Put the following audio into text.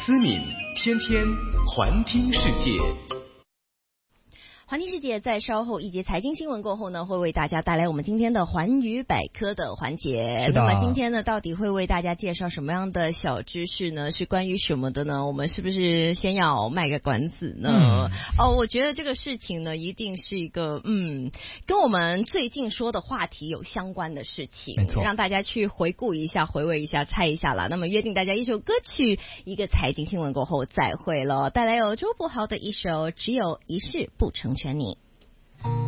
思敏天天环听世界。 环听世界在稍后一节财经新闻过后呢，会为大家带来我们今天的环宇百科的环节。那么今天呢，到底会为大家介绍什么样的小知识呢？是关于什么的呢？我们是不是先要卖个关子呢？我觉得这个事情呢，一定是一个跟我们最近说的话题有相关的事情， 没错， 让大家去回顾一下、回味一下、猜一下啦。那么约定大家一首歌曲，一个财经新闻过后再会了。带来有周柏豪的一首《只有一事不成全你》。